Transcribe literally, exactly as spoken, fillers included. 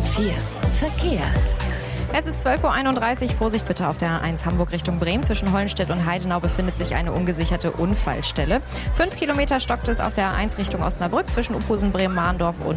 vier Verkehr. Es ist zwölf Uhr einunddreißig. Vorsicht bitte auf der A eins Hamburg Richtung Bremen. Zwischen Hollenstedt und Heidenau befindet sich eine ungesicherte Unfallstelle. Fünf Kilometer stockt es auf der A eins Richtung Osnabrück zwischen Uphusen, Bremen, Mahndorf und